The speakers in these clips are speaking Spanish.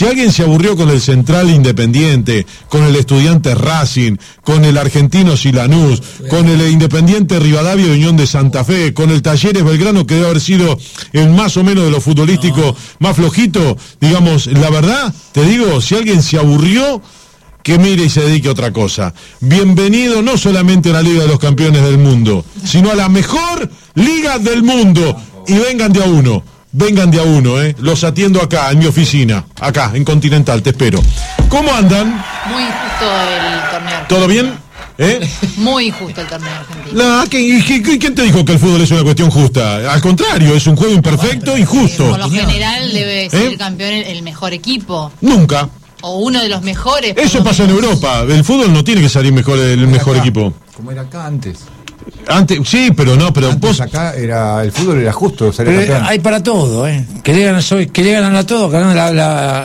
Si alguien se aburrió con el Central Independiente, con el Estudiantes Racing, con el Argentinos y Lanús, con el Independiente Rivadavia de Unión de Santa Fe, con el Talleres Belgrano, que debe haber sido el más o menos de lo futbolístico más flojito, digamos, la verdad, te digo, si alguien se aburrió, que mire y se dedique a otra cosa. Bienvenido no solamente a la Liga de los Campeones del Mundo, sino a la mejor Liga del Mundo. Y vengan de a uno, los atiendo acá, en mi oficina, acá, en Continental, te espero. ¿Cómo andan? Muy injusto el torneo. ¿Todo bien? Muy injusto el torneo argentino. ¿Quién te dijo que el fútbol es una cuestión justa? Al contrario, es un juego imperfecto, injusto. Por lo general debe ser campeón el mejor equipo. Nunca. O uno de los mejores. Eso pasa en Europa. El fútbol no tiene que salir mejor el mejor equipo. Como era acá antes. Sí, pero antes vos... acá el fútbol era justo, pero hay para todo, que llegan a todo, que ganan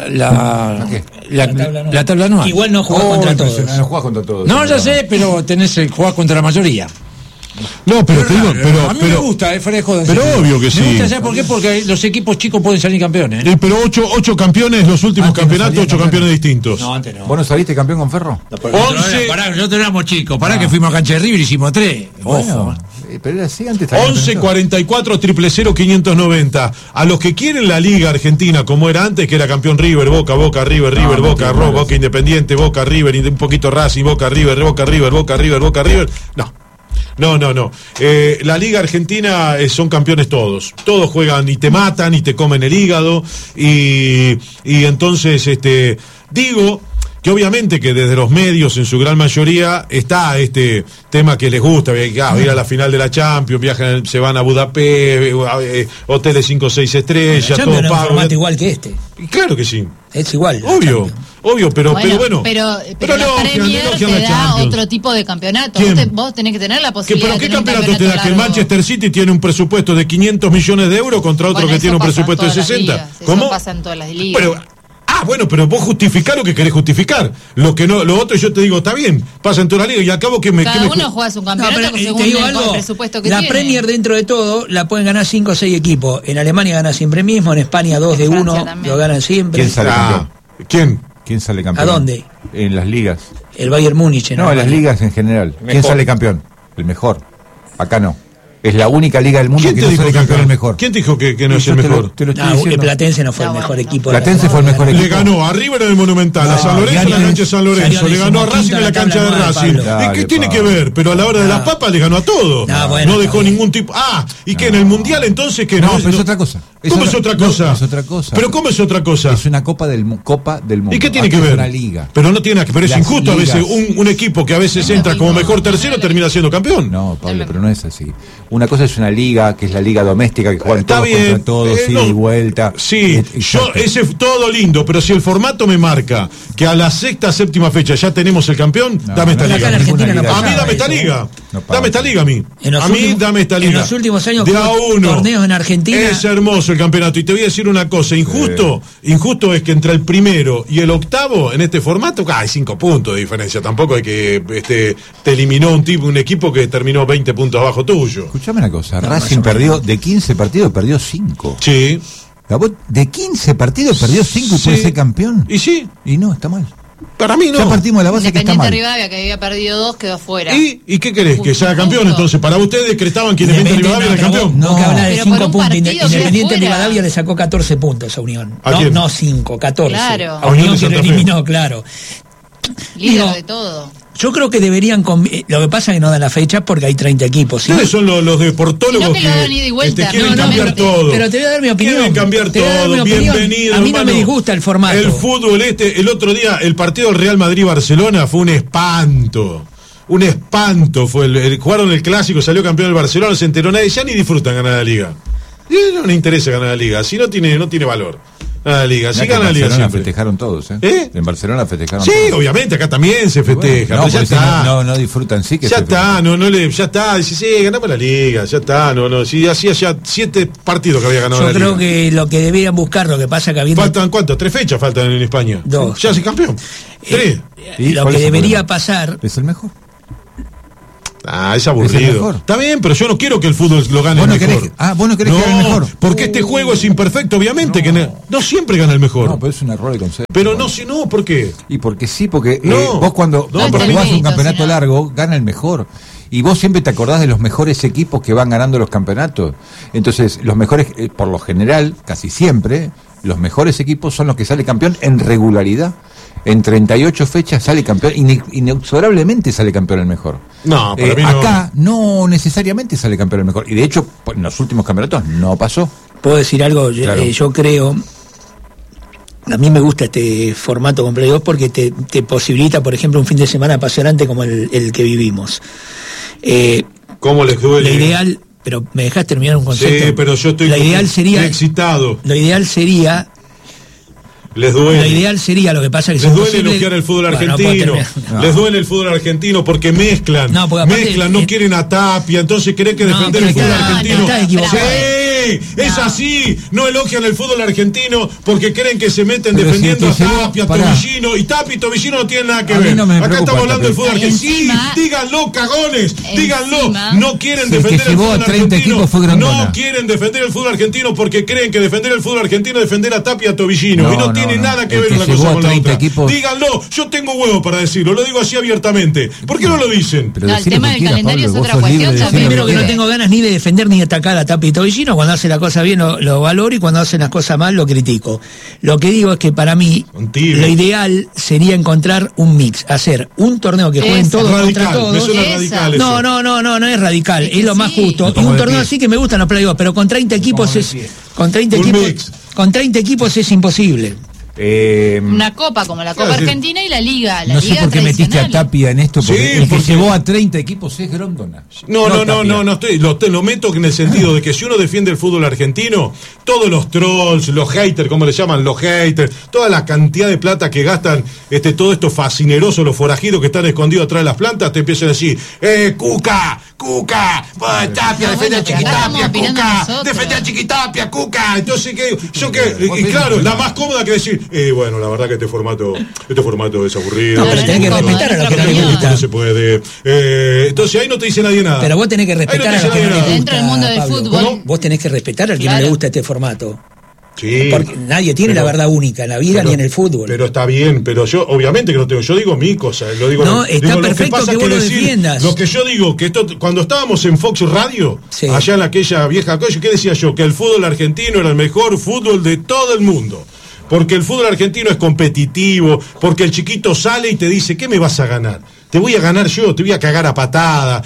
la tabla anual. Igual no jugás contra todos. No jugás contra todos. No, ya sé, pero jugás contra la mayoría. No, pero te digo, a mí me gusta, fuera de jodas. Pero obvio que sí. Me gusta, ¿sabes por qué? Porque los equipos chicos pueden salir campeones. Pero ocho campeones, los últimos campeonatos, 8 campeones distintos. No, antes no. ¿Vos no saliste campeón con Ferro? 11. Nosotros éramos chicos, que fuimos a cancha de River y hicimos 3. Ojo. Pero era así antes. 11 44 000 590. A los que quieren la Liga Argentina como era antes, que era campeón River, Boca, River, Boca, Boca Independiente, Boca, River, un poquito Racing, Boca, River, Boca, River. No. La Liga Argentina son campeones todos. Todos juegan y te matan y te comen el hígado. Y entonces, digo que obviamente que desde los medios en su gran mayoría está este tema que les gusta, ir a la final de la Champions, viajan, se van a Budapest, hoteles 5 o 6 estrellas, todo pago. Es un formato igual que este. Claro que sí. Es igual. Obvio, pero bueno. Pero la Premier te da otro tipo de campeonato. Vos tenés que tener la posibilidad ¿Pero qué de tener campeonato te da? Que el Manchester City tiene un presupuesto de 500 millones de euros contra otro que tiene un presupuesto de 60. ¿Cómo? Eso pasa en todas las ligas. Pero vos justificás lo que querés justificar. Lo otro yo te digo, está bien, pasa en toda la liga y acabo que Cada uno juega su campeonato según el presupuesto que tiene. La Premier, dentro de todo, la pueden ganar 5 o 6 equipos. En Alemania gana siempre mismo, en España 2 de 1 lo ganan siempre. ¿Quién sale campeón? ¿Quién sale campeón? ¿A dónde? En las ligas. El Bayern Múnich. No, en las ligas en general. ¿Quién sale campeón? El mejor. Acá no. Es la única liga del mundo que no sale campeón el mejor. ¿Quién te dijo que no es el mejor? El Platense no fue el mejor equipo. Platense fue el mejor equipo. Le ganó a River en el Monumental, a San Lorenzo en la cancha de San Lorenzo, le ganó a Racing en la cancha de Racing. ¿Qué tiene que ver? Pero a la hora de las papas le ganó a todo. No dejó ningún tipo. ¿Y qué en el Mundial entonces qué? No, pero es otra cosa. ¿Cómo es otra cosa? Es otra cosa. ¿Pero cómo es otra cosa? Es una Copa del Mundo. ¿Y qué tiene que ver? Es una liga. Pero no tiene que ver, es injusto a veces. Un equipo que a veces entra como mejor tercero termina siendo campeón. No, Pablo, pero no es así. Una cosa es una liga, que es la liga doméstica, que juegan todos contra todos, ida y vuelta. Sí, ese es todo lindo, pero si el formato me marca que a la sexta, séptima fecha ya tenemos el campeón, dame esta liga. A mí dame esta liga. Dame esta liga a mí. Dame esta liga. En los últimos años, torneos en Argentina. Es hermoso el campeonato. Y te voy a decir una cosa, injusto es que entre el primero y el octavo, en este formato, hay 5 puntos de diferencia. Tampoco hay que te eliminó un equipo que terminó 20 puntos abajo tuyo. Escuchame una cosa, Racing perdió de 15 partidos, perdió 5. Sí. De 15 partidos perdió 5 y puede ser campeón. Y sí. Y no, está mal. Para mí no. Ya partimos de la base que está mal. Rivadavia, que había perdido 2, quedó fuera. ¿Y qué querés? ¿Que sea campeón entonces? ¿Para ustedes que estaban que Independiente Rivadavia era campeón? No, que habla de 5 puntos. Independiente Rivadavia le sacó 14 puntos a Unión. No 5, 14. Claro. A Unión que lo eliminó, claro. Líder de todo. Yo creo que deberían. Lo que pasa es que no dan la fecha porque hay 30 equipos. ¿Sí? Ustedes son los deportólogos que quieren cambiar todo. Pero te voy a dar mi opinión. Quieren cambiar todo. Bienvenido. A mí no me disgusta el formato. El fútbol el otro día, el partido del Real Madrid-Barcelona fue un espanto. Un espanto fue. Jugaron el clásico, salió campeón el Barcelona, se enteró nadie, ya ni disfrutan ganar la liga. No les interesa ganar la liga, si no tiene valor. La liga, sí gana la liga siempre. Festejaron todos, En Barcelona festejaron todos. Sí, obviamente, acá también se festeja. Bueno, pero ya está. No disfrutan, sí que ya está, ya está. Dice, sí, ganamos la liga, ya está. Sí, hacía ya 7 partidos que había ganado la liga. Yo creo que lo que deberían buscar, lo que pasa que habiendo... ¿Faltan cuánto? 3 fechas faltan en España. 2. Ya es campeón. 3. Lo que debería pasar... Es el mejor. Es aburrido. Está bien, pero yo no quiero que el fútbol lo gane el mejor. Vos no querés que gane el mejor. Porque este juego es imperfecto, obviamente. No siempre gana el mejor. No, pero es un error de concepto. Pero no, ¿por qué? Y porque vos cuando jugás un campeonato largo, gana el mejor. Y vos siempre te acordás de los mejores equipos que van ganando los campeonatos. Entonces, los mejores, por lo general, casi siempre, los mejores equipos son los que salen campeón en regularidad. En 38 fechas sale campeón, inexorablemente sale campeón el mejor. No, para mí acá no necesariamente sale campeón el mejor. Y de hecho, en los últimos campeonatos no pasó. ¿Puedo decir algo? Claro. Yo creo, a mí me gusta este formato con Play 2 porque te posibilita, por ejemplo, un fin de semana apasionante como el que vivimos. ¿Cómo les duele? Lo ideal, pero me dejás terminar un concepto. Sí, pero yo estoy excitado. Lo ideal sería... Les duele. Lo ideal sería, lo que pasa que les duele elogiar el fútbol argentino. Les duele el fútbol argentino porque mezclan. No quieren a Tapia, entonces creen que defender el fútbol argentino. Sí, es así. No elogian el fútbol argentino porque creen que se meten defendiendo a Tapia, Tobillino. Y Tapia y Tobillino no tienen nada que ver. Acá estamos hablando del fútbol argentino. Sí, díganlo, cagones. Díganlo. No quieren defender el fútbol argentino. No quieren defender el fútbol argentino porque creen que defender el fútbol argentino es defender a Tapia, a Tobillino. Y no tiene nada que ver una cosa con la otra. Díganlo, yo tengo huevo para decirlo, lo digo así abiertamente. ¿Por qué no lo dicen? El tema del calendario es otra cuestión también. Primero que no tengo ganas ni de defender ni de atacar a Tapia y Tobillino. Cuando hace la cosa bien lo valoro y cuando hacen las cosas mal lo critico. Lo que digo es que para mí lo ideal sería encontrar un mix, hacer un torneo que jueguen todos contra todos. Me suena radical eso. No es radical, es lo más justo. Y un torneo así que me gustan los playoffs, pero con 30 equipos con 30 equipos es imposible. Una copa como la Copa Argentina y la Liga. No sé por qué metiste a Tapia en esto, porque el que llevó a 30 equipos es Grondona. No, lo meto en el sentido de que si uno defiende el fútbol argentino, todos los trolls, los haters, ¿cómo le llaman? Los haters, toda la cantidad de plata que gastan todo esto fascineroso, los forajidos que están escondidos atrás de las plantas, te empiezan a decir, Cuca, Tapia, defende a Chiquitapia, Cuca, defende a Chiquitapia, Cuca. Entonces, y claro, la más cómoda que decir, bueno, la verdad que este formato es aburrido. No, pero tenés que respetar a los que no les gusta. No se puede. Entonces ahí no te dice nadie nada. Pero vos tenés que respetar a los que no les gusta. Dentro del mundo del fútbol. Vos tenés que respetar al que no le gusta este formato. Sí, porque nadie tiene la verdad única en la vida ni en el fútbol. Pero está bien, pero yo obviamente que no tengo, yo digo mi cosa, lo digo. No, está perfecto que vos lo defiendas. Lo que yo digo, que cuando estábamos en Fox Radio, allá en aquella vieja cosa, ¿qué decía yo? Que el fútbol argentino era el mejor fútbol de todo el mundo. Porque el fútbol argentino es competitivo, porque el chiquito sale y te dice, ¿qué me vas a ganar? Te voy a ganar yo, te voy a cagar a patada,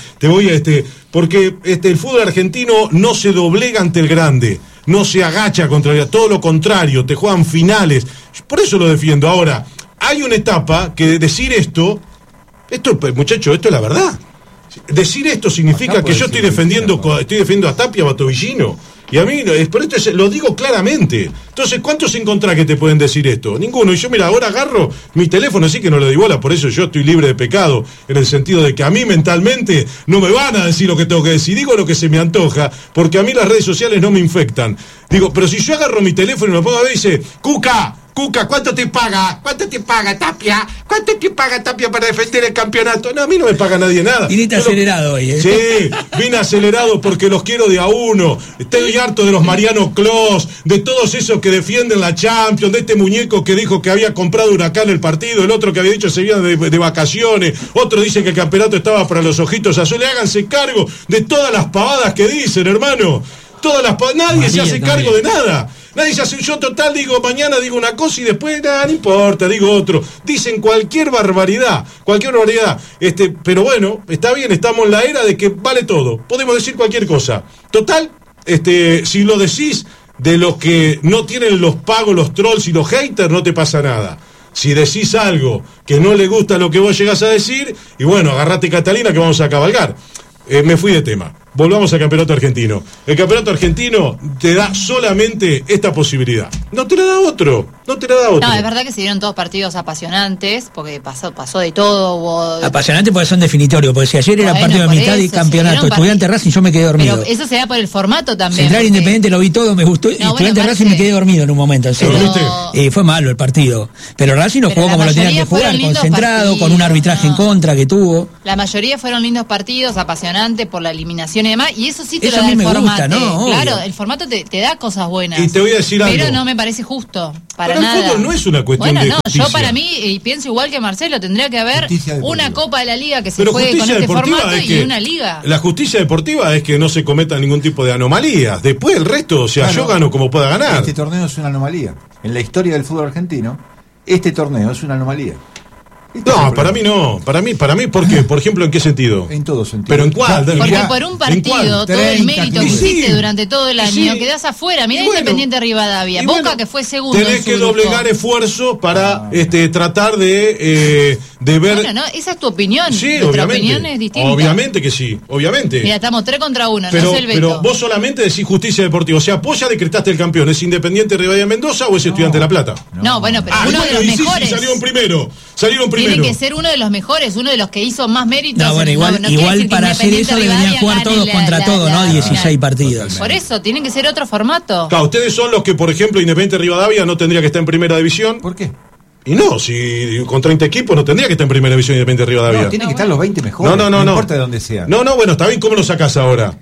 porque el fútbol argentino no se doblega ante el grande, no se agacha contra todo lo contrario, te juegan finales. Por eso lo defiendo. Ahora, hay una etapa que decir esto, muchacho, esto es la verdad. Decir esto significa que yo estoy defendiendo a Tapia o a Tobillino. Y a mí, por esto lo digo claramente. Entonces, ¿cuántos encontrás que te pueden decir esto? Ninguno. Y yo, mira, ahora agarro mi teléfono, así que no le doy bola. Por eso yo estoy libre de pecado, en el sentido de que a mí mentalmente no me van a decir lo que tengo que decir. Digo lo que se me antoja, porque a mí las redes sociales no me infectan. Digo, pero si yo agarro mi teléfono y me pongo a ver y dice, Cuca, ¿cuánto te paga? ¿Cuánto te paga Tapia? ¿Cuánto te paga Tapia para defender el campeonato? No, a mí no me paga nadie nada. Viniste acelerado hoy, ¿eh? Sí, vine acelerado porque los quiero de a uno. Estoy harto de los Mariano Clos, de todos esos que defienden la Champions, de este muñeco que dijo que había comprado Huracán el partido, el otro que había dicho se iba de vacaciones, otro dice que el campeonato estaba para los ojitos azules. Háganse cargo de todas las pavadas que dicen, hermano. Nadie se hace cargo de nada. Nadie se hace, yo total mañana digo una cosa y después nada, no importa, digo otro. Dicen cualquier barbaridad. Pero bueno, está bien, estamos en la era de que vale todo. Podemos decir cualquier cosa. Total, si lo decís de los que no tienen los pagos, los trolls y los haters, no te pasa nada. Si decís algo que no le gusta lo que vos llegás a decir, y bueno, agarrate Catalina que vamos a cabalgar. Me fui de tema. volvamos al campeonato argentino. El campeonato argentino te da solamente esta posibilidad. No te la da otro. No, es verdad que se dieron todos partidos apasionantes, porque pasó de todo. Apasionantes porque son definitorios, porque si ayer era partido de mitad y campeonato, Estudiante Racing, yo me quedé dormido. Pero eso se da por el formato también. Central Independiente lo vi todo, me gustó. Estudiante Racing me quedé dormido en un momento. Fue malo el partido. Pero Racing no jugó como lo tenía que jugar, concentrado, con un arbitraje en contra que tuvo. La mayoría fueron lindos partidos, apasionantes por la eliminación y demás, y eso sí te eso lo da el formato. Gusta, ¿no? Claro, el formato te da cosas buenas. Y te voy a decir algo. Pero no me parece justo. Para pero nada. el fútbol no es una cuestión de justicia. Yo para mí, y pienso igual que Marcelo, tendría que haber una Copa de la Liga que se juegue con este formato y una Liga. La justicia deportiva es que no se cometa ningún tipo de anomalías. Después el resto, yo gano como pueda ganar. Este torneo es una anomalía. En la historia del fútbol argentino, este torneo es una anomalía. No, para mí no. Para mí, ¿por qué? Por ejemplo, ¿en qué sentido? En todo sentido. ¿Pero en cuál? Porque por un partido, todo el mérito que hiciste durante todo el año, quedás afuera. Mirá Independiente Rivadavia, Boca que fue segundo. Tenés que doblegar esfuerzo para tratar de ver. No, esa es tu opinión. Sí, nuestra opinión es distinta. Obviamente que sí, obviamente. Mira, estamos 3 contra 1, pero, no es el veto. Pero vos solamente decís justicia deportiva. O sea, vos ya decretaste el campeón. ¿Es Independiente Rivadavia Mendoza o es Estudiante de La Plata? No, bueno, pero uno de los mejores. Sí, salieron primero. Tiene que ser uno de los mejores, uno de los que hizo más méritos. No, bueno, igual para hacer eso deberían jugar todos contra todos, ¿no? 16 partidos. Por eso, tienen que ser otro formato. Claro, ustedes son los que, por ejemplo, Independiente Rivadavia no tendría que estar en primera división. ¿Por qué? Y no, si con 30 equipos no tendría que estar en primera división Independiente Rivadavia. No, tienen que estar los 20 mejores. No importa de dónde sean. No, bueno, está bien, ¿cómo lo sacás ahora?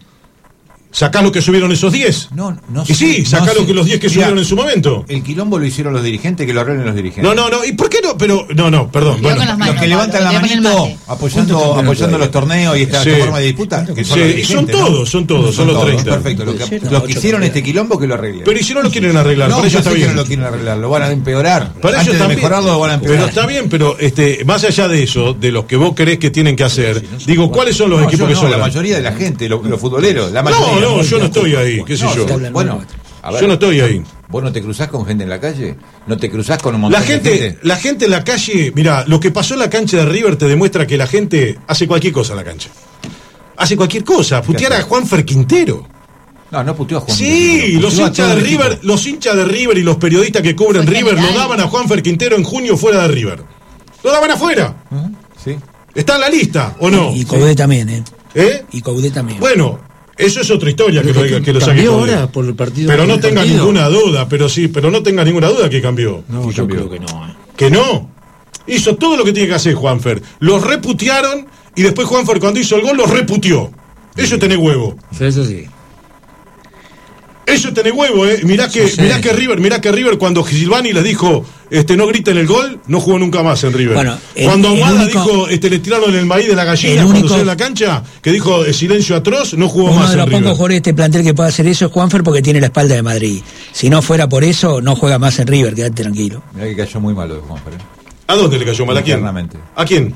¿Sacás lo que subieron esos 10? No y sí, sacás los 10 que subieron en su momento. El quilombo lo hicieron los dirigentes, que lo arreglen los dirigentes. No, ¿y por qué no? Pero, perdón. Bueno, los que levantan la manito apoyando los torneos y esta forma de disputa, que son los dirigentes, son todos, son los 30. Perfecto, los que hicieron este quilombo que lo arreglen. Pero y si no lo quieren arreglar, para ellos está bien. No lo quieren arreglar, lo van a empeorar. Para antes de mejorarlo lo van a empeorar. Pero está bien, pero más allá de eso, de los que vos creés que tienen que hacer, digo, ¿cuáles son los equipos que son? La mayoría de la gente, los futboleros, la mayoría. No, yo no estoy ahí, qué sé yo. Bueno, a ver, yo no estoy ahí. ¿Vos no te cruzás con gente en la calle? ¿No te cruzás con un montón de gente? La gente en la calle, mira, lo que pasó en la cancha de River te demuestra que la gente hace cualquier cosa en la cancha. Hace cualquier cosa. Putear a Juanfer Quintero. No puteó a Juan. Sí, los hinchas de River y los periodistas que cubren River lo daban a Juanfer Quintero en junio fuera de River. Lo daban afuera. Sí. ¿Está en la lista o no? Y Coudet también, Y Coudet también. Bueno, eso es otra historia que lo saque ahora por el partido. Pero no tenga ninguna duda, pero no tenga ninguna duda que cambió. No, yo creo que no. ¿Que no? Hizo todo lo que tiene que hacer Juanfer. Los reputearon y después Juanfer cuando hizo el gol los reputió. Eso tenés huevo. Eso sí. Eso tenés huevo, Mirá que River cuando Silvani les dijo no griten el gol, no jugó nunca más en River. Bueno, cuando Ahumada dijo le tiraron el maíz de la gallina cuando salió en la cancha, que dijo silencio atroz, no jugó más en River. Uno de los pocos jugadores de este plantel que puede hacer eso es Juanfer, porque tiene la espalda de Madrid. Si no fuera por eso, no juega más en River, quédate tranquilo. Mirá que cayó muy malo de Juanfer. ¿A dónde le cayó mal? ¿A quién? ¿A quién?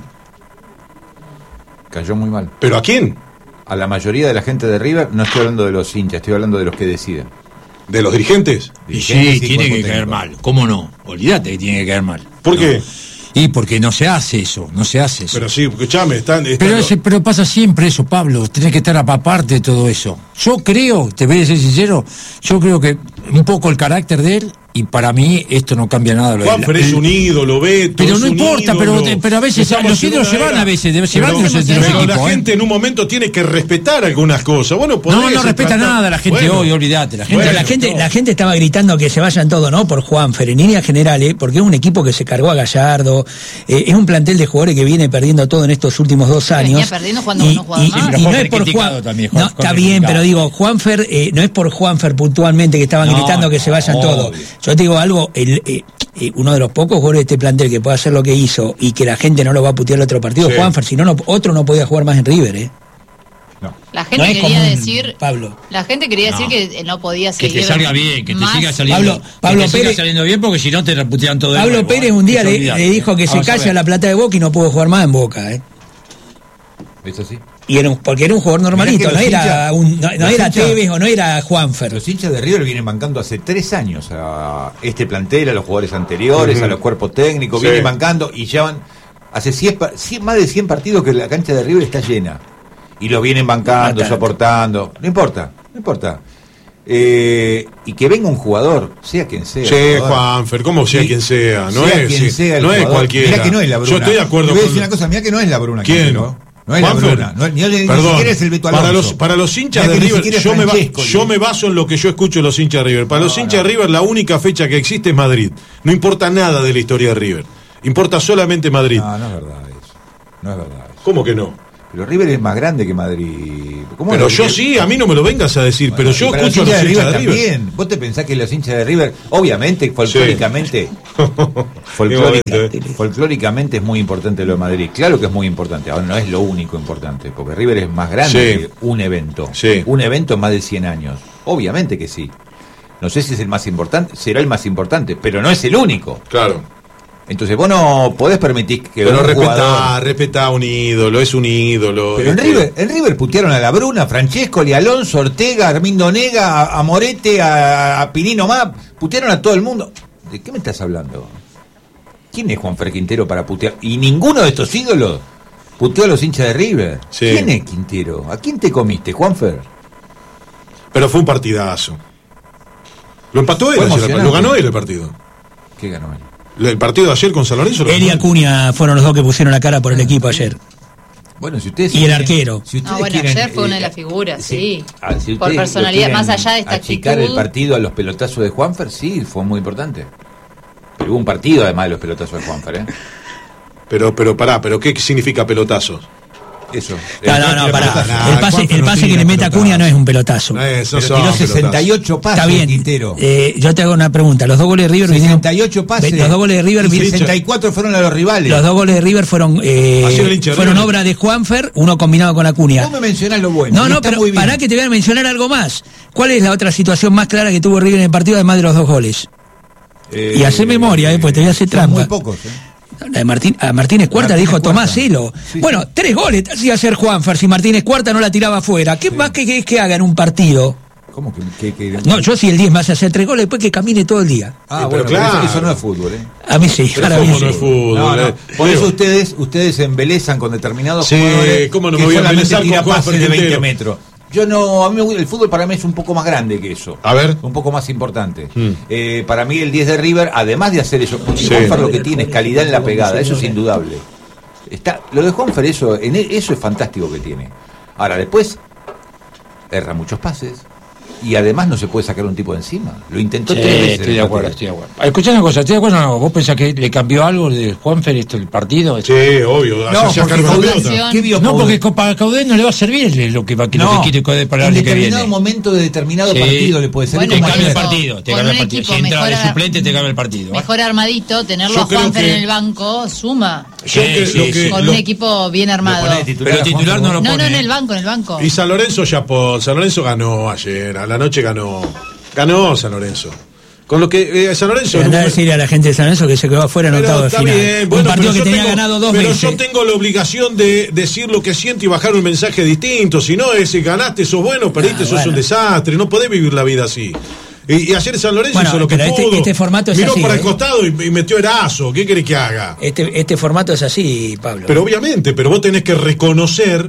Cayó muy mal. ¿Pero a quién? A la mayoría de la gente de River, no estoy hablando de los hinchas, estoy hablando de los que deciden. ¿De los dirigentes? Y sí, tiene que caer mal. ¿Cómo no? Olvídate que tiene que caer mal. ¿Por qué? Y porque no se hace eso. Pero sí, escuchame, pero pasa siempre eso, Pablo. Tenés que estar aparte de todo eso. Yo creo, te voy a ser sincero, yo creo que un poco el carácter de él, y para mí esto no cambia nada. Juanfer es un ídolo, Beto. Pero no importa, pero a veces los ídolos se van a veces, se van de los equipos. La gente en un momento tiene que respetar algunas cosas. Bueno, no respeta nada la gente hoy, olvídate. La gente estaba gritando que se vayan todos, ¿no? Por Juanfer, en líneas generales, porque es un equipo que se cargó a Gallardo, es un plantel de jugadores que viene perdiendo todo en estos últimos 2 años. Venía perdiendo cuando no jugaba más. Y no es por Juanfer. No, está bien, pero digo, Juanfer, no es por Juanfer puntualmente que estaban gritando que se vayan todos. Yo te digo algo, uno de los pocos jugadores de este plantel que puede hacer lo que hizo y que la gente no lo va a putear el otro partido, Juanfer, si no, otro no podía jugar más en River, No. La gente quería decir, Pablo. La gente quería decir que no podía seguir. Que te salga bien, que te siga saliendo. Pablo Pérez siga saliendo bien, porque si no te reputean todo. Pablo Pérez un día le dijo que se calle a la Plata de Boca y no pudo jugar más en Boca, Eso sí. Y porque era un jugador normalito, no era Tevez o no era Juanfer. Los hinchas de River vienen bancando hace 3 años a este plantel, a los jugadores anteriores, a los cuerpos técnicos, vienen bancando y llevan hace más de 100 partidos que la cancha de River está llena. y lo vienen bancando, soportando, no importa. Y que venga un jugador, sea quien sea. Sí, Juanfer, como sea quien sea, no sea es, quien sea no es cualquiera. Mirá que no es la Bruna. Yo estoy de acuerdo. Te voy a decir una cosa, mirá que no es la Bruna. ¿Quién? No es Juanfer, la Bruna. Ni siquiera es el Beto Alonso. Para los hinchas de River, yo me baso en lo que yo escucho de los hinchas de River. Para los hinchas de River, la única fecha que existe es Madrid. No importa nada de la historia de River. Importa solamente Madrid. No es verdad eso. No es verdad eso. ¿Cómo que no? Pero River es más grande que Madrid. Pero yo sí, a mí no me lo vengas a decir, bueno, pero yo escucho a los hinchas de River también. ¿Vos te pensás que los hinchas de River, obviamente, folclóricamente, folclóricamente es muy importante lo de Madrid? Claro que es muy importante, ahora no es lo único importante, porque River es más grande que un evento. Sí. Un evento en más de 100 años. Obviamente que sí. No sé si es el más importante, será el más importante, pero no es el único. Claro. Entonces vos no podés permitir que pero respetá un ídolo, es un ídolo. Pero en River putearon a la Bruna, a Francescoli, a Alonso, Ortega, a Armindo Nega, a Morete, a Pinino Map, putearon a todo el mundo. ¿De qué me estás hablando? ¿Quién es Juanfer Quintero para putear? Y ninguno de estos ídolos puteó a los hinchas de River. Sí. ¿Quién es Quintero? ¿A quién te comiste, Juanfer? Pero fue un partidazo. Lo empató él, lo ganó él el partido. ¿Qué ganó él? El partido de ayer con San Lorenzo. Él y Acuña fueron los dos que pusieron la cara por el equipo ayer. Bueno, si ustedes y el arquero. Si ayer fue una de las figuras, sí. Si por personalidad, más allá de esta achicar actitud. El partido a los pelotazos de Juanfer, sí, fue muy importante. Pero hubo un partido además de los pelotazos de Juanfer, ¿eh? Pero ¿qué significa pelotazos? Eso. No, pará. El pase que le mete a Acuña no es un pelotazo. Pero tiró 68 pases. Está bien. Quintero. Yo te hago una pregunta. Los dos goles de River 68 pases. Los dos goles de River 64 fueron a los rivales. Los dos goles de River fueron obra de Juanfer, uno combinado con Acuña. Vos me mencionás lo bueno. No, pero pará que te voy a mencionar algo más. ¿Cuál es la otra situación más clara que tuvo River en el partido además de los dos goles? Y hacé memoria, pues te voy a hacer trampa. Muy pocos, La de a Martínez Cuarta dijo Tomás Hilo. Sí, bueno, 3 goles hacía hacer Juanfer si Martínez Cuarta no la tiraba afuera. ¿Qué más que haga en un partido? ¿Cómo que? No, yo si el 10 me hace hacer 3 goles, después que camine todo el día. Bueno, claro. Eso no es fútbol, A mí sí, pero ¿cómo no es fútbol? No. Por eso ustedes se embelezan con determinados jugadores. ¿Cómo no me voy a embelezar con pases de 20 metros? Yo no, el fútbol para mí es un poco más grande que eso. A ver. Un poco más importante. Para mí el 10 de River, además de hacer eso, Juanfer lo que tiene es calidad en la pegada, eso es indudable. Lo de Juanfer, eso es fantástico que tiene. Ahora, después, erra muchos pases. Y además no se puede sacar un tipo de encima. Lo intentó 3 veces. Estoy de acuerdo. Escuchá una cosa, ¿estoy de acuerdo o no? ¿Vos pensás que le cambió algo de Juanfer el partido? Sí, obvio. No, porque para Caudé no le va a servir lo que quiere Caudé para el año que viene. En determinado momento de determinado partido le puede servir. Te cambia el partido. Si entra de suplente te cambia el partido. Mejor armadito, tenerlo a Juanfer en el banco suma. Con un equipo bien armado. Pero titular no lo pone. No, en el banco. Y San Lorenzo San Lorenzo ganó ayer. A la noche ganó San Lorenzo. Con lo que San Lorenzo. Andá a decirle a la gente de San Lorenzo que se quedó afuera en octavo de final. Un partido que tenía ganado 2 veces. Pero yo tengo la obligación de decir lo que siento y bajar un mensaje distinto. Si no, ganaste, sos bueno, perdiste, sos un desastre. No podés vivir la vida así. Y ayer San Lorenzo hizo lo que pudo. Este formato es miró así. Miró para el costado y metió Erazo. ¿Qué querés que haga? Este formato es así, Pablo. Pero obviamente, vos tenés que reconocer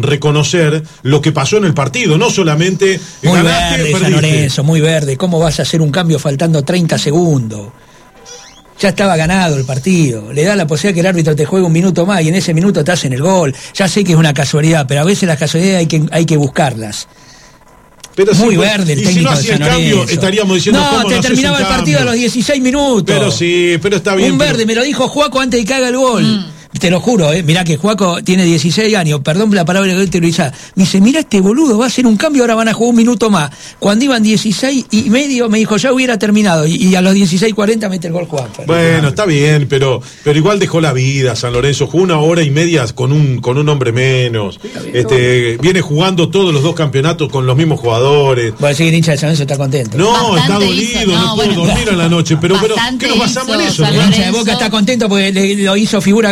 lo que pasó en el partido, no solamente muy verde, San Lorenzo, muy verde. ¿Cómo vas a hacer un cambio faltando 30 segundos? Ya estaba ganado el partido. Le da la posibilidad que el árbitro te juegue un minuto más y en ese minuto te hacen el gol. Ya sé que es una casualidad, pero a veces las casualidades hay que buscarlas. Pero muy verde el técnico de San Lorenzo. Cambio, estaríamos diciendo no, te terminaba el partido a los 16 minutos. Pero está bien. Un verde, me lo dijo Juaco antes de que haga el gol. Te lo juro, mirá que Juaco tiene 16 años, perdón la palabra que te lo hice. Me dice, mirá este boludo, va a hacer un cambio, ahora van a jugar un minuto más. Cuando iban 16 y medio, me dijo, ya hubiera terminado. Y a los 16:40 mete el gol Juanfer. Bueno, está bien, pero igual dejó la vida San Lorenzo, jugó 1 hora y media con un hombre menos. Viene jugando todos los 2 campeonatos con los mismos jugadores. Bueno, decir que el hincha de San Lorenzo está contento. No, está dolido, no pudo dormir en la noche, pero ¿qué nos basamos en eso? El hincha de Boca está contento porque lo hizo figura Galíndez.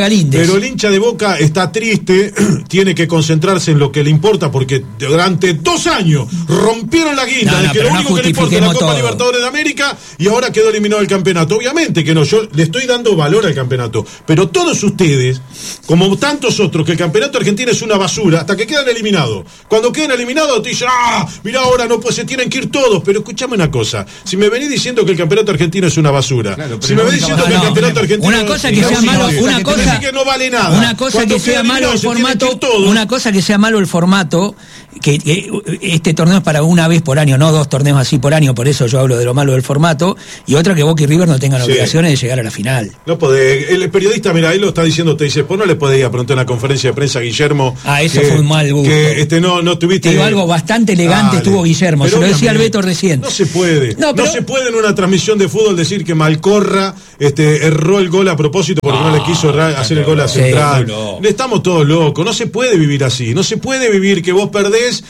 Pero el hincha de Boca está triste, tiene que concentrarse en lo que le importa, porque durante 2 años rompieron la guinda de que lo único que le importa es la Copa Libertadores de América y ahora quedó eliminado del campeonato. Obviamente que no, yo le estoy dando valor al campeonato, pero todos ustedes, como tantos otros, que el campeonato argentino es una basura hasta que quedan eliminados. Cuando quedan eliminados te dicen, mirá, ahora no, pues se tienen que ir todos. Pero escuchame una cosa, si me venís diciendo que el campeonato argentino es una basura, claro, si me venís diciendo que el campeonato argentino una cosa que sea malo, una cosa que no vale nada, una cosa que sea malo el formato, una cosa que sea malo el formato, que este torneo es para una vez por año, no 2 torneos así por año, por eso yo hablo de lo malo del formato, y otra que Boca y River no tengan obligaciones de llegar a la final. No podés, el periodista, mira, ahí lo está diciendo, te dice, pues no le podés ir a preguntar en la conferencia de prensa a Guillermo. Eso fue un mal gusto. Que no tuviste. Te digo algo bastante elegante estuvo Guillermo, se lo decía al Beto recién. No se puede. No se puede en una transmisión de fútbol decir que Malcorra erró el gol a propósito porque no le quiso hacer el gol a Central. Estamos todos locos, no se puede vivir así, no se puede vivir que vos perdés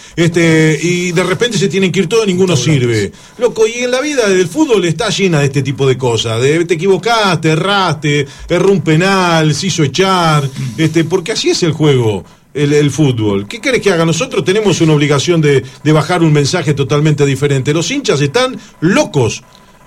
y de repente se tienen que ir todos y ninguno sirve. Loco, y en la vida del fútbol está llena de este tipo de cosas, te equivocaste, erraste, erró un penal, se hizo echar, porque así es el juego. El fútbol. ¿Qué querés que haga? Nosotros tenemos una obligación de bajar un mensaje totalmente diferente. Los hinchas están locos,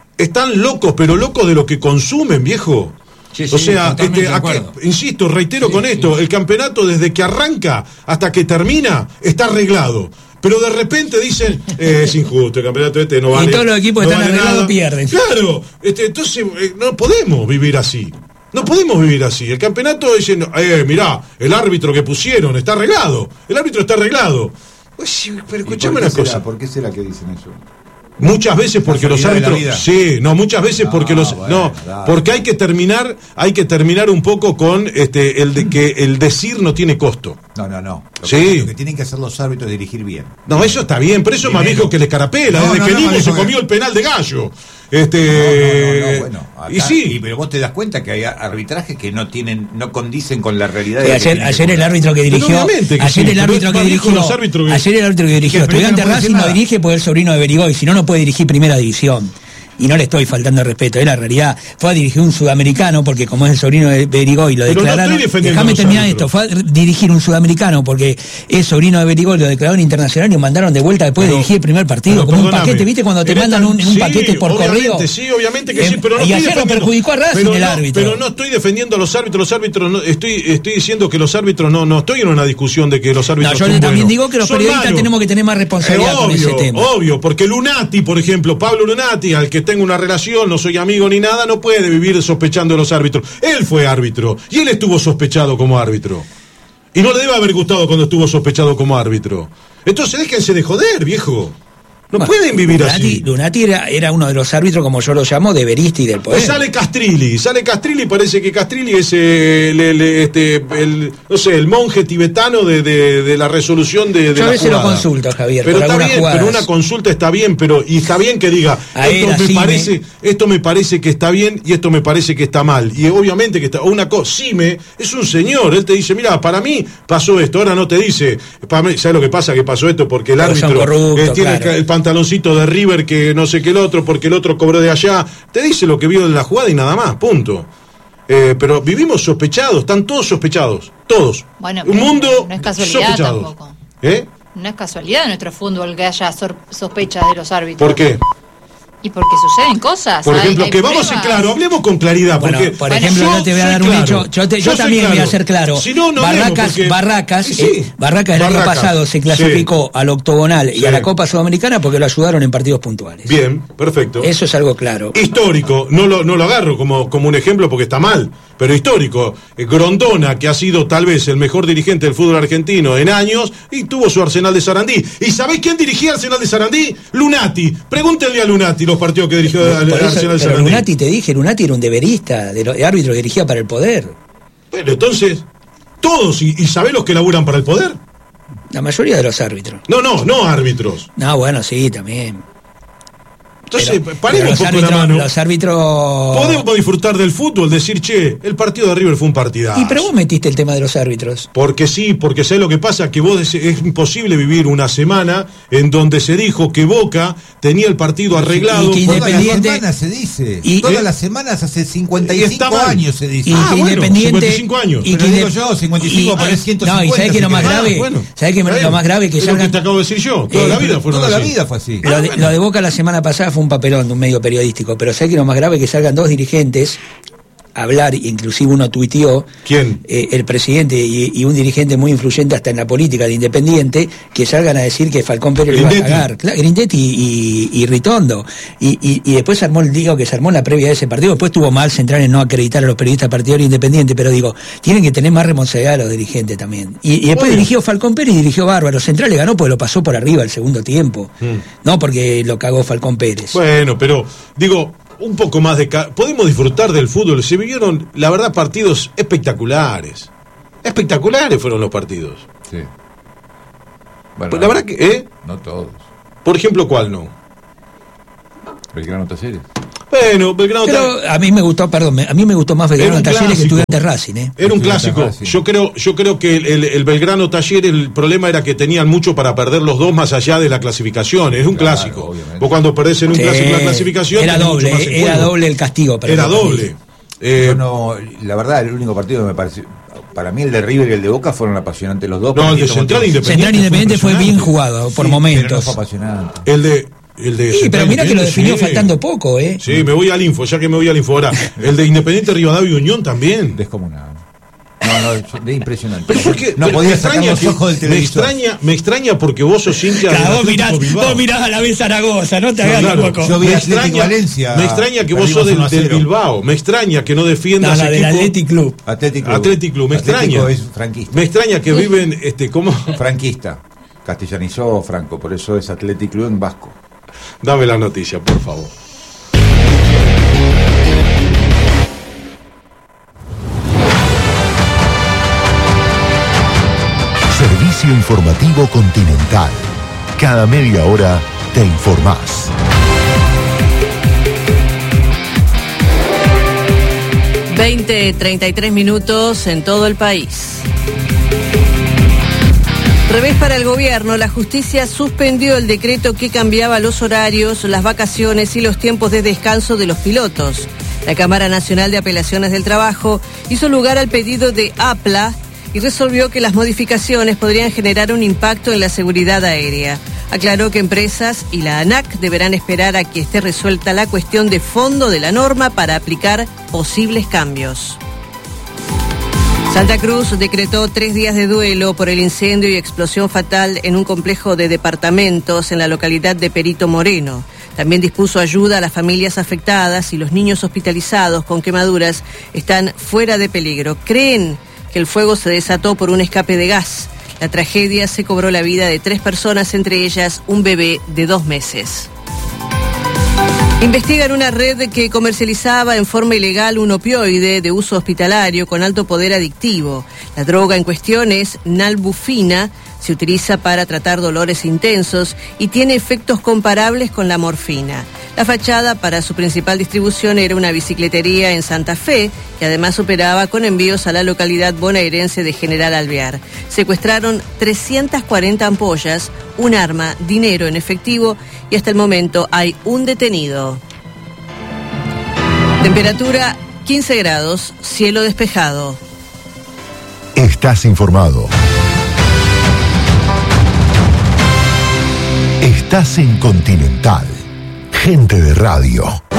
pero locos de lo que consumen, viejo. Sí, o sea, insisto, reitero con esto, el campeonato desde que arranca hasta que termina está arreglado. Pero de repente dicen, es injusto, el campeonato no vale. Y todos los equipos que están arreglados pierden. Claro, entonces no podemos vivir así. No podemos vivir así. El campeonato dice, mirá, el árbitro que pusieron está arreglado. El árbitro está arreglado. Pues, pero escuchame una cosa. ¿Por qué será que dicen eso? Muchas veces porque los árbitros, muchas veces porque porque hay que terminar un poco con el de que el decir no tiene costo. No. Lo que tienen que hacer los árbitros es dirigir bien. No, eso está bien, pero eso es más viejo que el Escarapela, desde que Nico se comió el penal de Gallo. Bueno, acá, y sí, pero vos te das cuenta que hay arbitrajes que no condicen con la realidad. Ayer el árbitro que dirigió, Estudiantes Racing no dirige porque es el sobrino de Berigoy, si no puede dirigir primera división. Y no le estoy faltando el respeto, la realidad. Fue a dirigir un sudamericano porque como es el sobrino de Berigoy lo declararon. Déjame terminar esto. Fue a dirigir un sudamericano porque es sobrino de Berigoy, lo declararon internacional y lo mandaron de vuelta después de dirigir el primer partido. Como un paquete, ¿viste? Cuando te mandan un paquete por correo. Sí, obviamente que sí, pero no y ayer lo perjudicó a Racing el árbitro. Pero no estoy defendiendo a los árbitros. Estoy diciendo que los árbitros no estoy en una discusión de que los árbitros son buenos. Yo también digo que los periodistas tenemos que tener más responsabilidad con ese tema. Obvio, porque Lunati, por ejemplo, Pablo Lunati, al que tengo una relación, no soy amigo ni nada, no puede vivir sospechando de los árbitros. Él fue árbitro y él estuvo sospechado como árbitro. Y no le debe haber gustado cuando estuvo sospechado como árbitro. Entonces déjense de joder, viejo. No pueden vivir así. Lunati era uno de los árbitros, como yo lo llamo, de verista y del poder. Sale Castrilli, parece que Castrilli es el monje tibetano de la resolución de yo la a veces jugada. Lo consulto, Javier, pero por está bien, jugadas. pero una consulta está bien, y está bien que diga, esto me parece que está bien y esto me parece que está mal. Y obviamente que está, una cosa, Sime es un señor, él te dice, mira, para mí pasó esto, ahora no te dice, ¿sabes lo que pasa? Que pasó esto porque el árbitro tiene el pantaloncito de River que no sé qué el otro, porque el otro cobró de allá. Te dice lo que vio en la jugada y nada más, punto. Pero vivimos sospechados, están todos sospechados, todos. Bueno, un mundo no es casualidad sospechado. Tampoco. No es casualidad en nuestro fútbol que haya sospechas de los árbitros. ¿Por qué? Y porque suceden cosas. Por ejemplo, que vamos a ser claros, hablemos con claridad. Bueno, porque, por ejemplo, yo te voy a dar un hecho. Yo también voy a ser claro. Si no, Barracas el año pasado se clasificó al octogonal y a la Copa Sudamericana porque lo ayudaron en partidos puntuales. Bien, perfecto. Eso es algo claro. Histórico, no lo agarro como un ejemplo porque está mal, pero histórico. Grondona, que ha sido tal vez el mejor dirigente del fútbol argentino en años, y tuvo su Arsenal de Sarandí. ¿Y sabés quién dirigía Arsenal de Sarandí? Lunati. Pregúntenle a Lunati los partidos que dirigió Arsenal de Sarandí. Lunati era un deberista, de árbitro que dirigía para el poder. Bueno, entonces, todos, ¿y sabés los que laburan para el poder? La mayoría de los árbitros. No árbitros. No, bueno, sí, también. Entonces, paremos un poco la mano. Los árbitros... Podemos disfrutar del fútbol, decir, che, el partido de River fue un partidazo. Y pero vos metiste el tema de los árbitros. Porque sí, porque sé lo que pasa, que es imposible vivir una semana en donde se dijo que Boca tenía el partido arreglado. Y que Independiente... Todas las semanas se dice. Todas las semanas hace 55 años se dice. Y que Independiente... 55 años. Y que digo yo, 55 para 150. No, y ¿sabés qué es lo más grave? ¿Sabés qué es lo más grave? Que es lo que te acabo de decir yo. Toda la vida fueron así. Toda la vida fue así. Lo de Boca la semana pasada fue un papelón de un medio periodístico, pero sé que lo más grave es que salgan dos dirigentes a hablar, inclusive uno tuiteó. ¿Quién? El presidente y un dirigente muy influyente hasta en la política de Independiente, que salgan a decir que Falcón Pérez le va a cagar. Grindetti y Ritondo. Y después se armó la previa de ese partido. Después estuvo mal Central en no acreditar a los periodistas partidarios Independiente, pero digo, tienen que tener más responsabilidad los dirigentes también. Y después dirigió Falcón Pérez y dirigió bárbaro. Central le ganó porque lo pasó por arriba el segundo tiempo. No porque lo cagó Falcón Pérez. Bueno, pero digo, un poco más de... Podemos disfrutar del fútbol. Se vivieron, la verdad, partidos espectaculares. Espectaculares fueron los partidos. Sí. Bueno, pues la verdad que... No todos. Por ejemplo, ¿cuál no? Belgrano Talleres. Bueno, Belgrano Talleres. Pero a mí me gustó más Belgrano Talleres que Estudiantes Racing, Era un clásico. Yo creo que el Belgrano Talleres, el problema era que tenían mucho para perder los dos más allá de la clasificación. Es un clásico. Obviamente. Vos cuando perdés en un clásico la clasificación... Era doble el castigo. Era doble. La verdad, el único partido que me pareció... Para mí el de River y el de Boca fueron apasionantes los dos. No, el de Central Independiente fue bien jugado por momentos. Pero no fue apasionante. El de sí, pero mirá que lo definió faltando poco, Sí, me voy al info, ya que me voy al info ahora. El de Independiente Rivadavia y Unión también. Descomunal. No, impresionante. Pero porque no podía sacar los ojos del televisor. Me extraña porque vos sos hincha de Atlético Bilbao. Vos mirás a la vez Zaragoza, no te hagas tampoco. Yo vi Atlético Valencia. Me extraña que vos sos del Bilbao. Me extraña que no defiendas del Athletic Club. Athletic Club, me extraña. Es franquista. Me extraña que viven, ¿cómo? Franquista. Castellanizó Franco, por eso es Athletic Club en vasco. Dame la noticia, por favor. Servicio informativo Continental. Cada media hora te informás. Veinte 33 minutos en todo el país. Revés para el gobierno, la justicia suspendió el decreto que cambiaba los horarios, las vacaciones y los tiempos de descanso de los pilotos. La Cámara Nacional de Apelaciones del Trabajo hizo lugar al pedido de APLA y resolvió que las modificaciones podrían generar un impacto en la seguridad aérea. Aclaró que empresas y la ANAC deberán esperar a que esté resuelta la cuestión de fondo de la norma para aplicar posibles cambios. Santa Cruz decretó 3 días de duelo por el incendio y explosión fatal en un complejo de departamentos en la localidad de Perito Moreno. También dispuso ayuda a las familias afectadas y los niños hospitalizados con quemaduras están fuera de peligro. Creen que el fuego se desató por un escape de gas. La tragedia se cobró la vida de 3 personas, entre ellas un bebé de 2 meses. Investigan una red que comercializaba en forma ilegal un opioide de uso hospitalario con alto poder adictivo. La droga en cuestión es nalbufina, se utiliza para tratar dolores intensos y tiene efectos comparables con la morfina. La fachada para su principal distribución era una bicicletería en Santa Fe, que además operaba con envíos a la localidad bonaerense de General Alvear. Secuestraron 340 ampollas, un arma, dinero en efectivo y hasta el momento hay un detenido. Temperatura 15 grados, cielo despejado. Estás informado. Estás en Continental. Gente de radio.